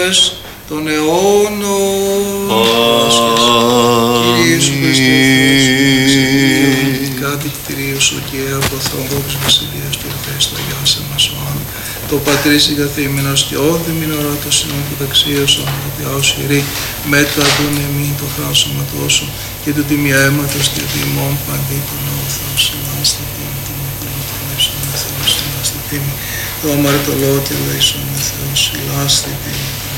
των αιώνων. Κύριε Ιησού Χριστέ, κάτι κτηρίωσο και από θρόμβος βασιλείας του Ορθές το Αγιάσε μας ο Άν. Το πατρίς ηγαθήμενος και όδη μην οράτος συνόν που ταξίωσον, ότι άος χειρή μετά τον εμήν το χράν σωματώσου και του τιμία αίματος και τιμών παντή τον όθος, συνάστη τίμη, τον ύψον με Θεός, συνάστη τίμη, το αμαρτωλό και λέησον με Θεός, συνάστη τίμη.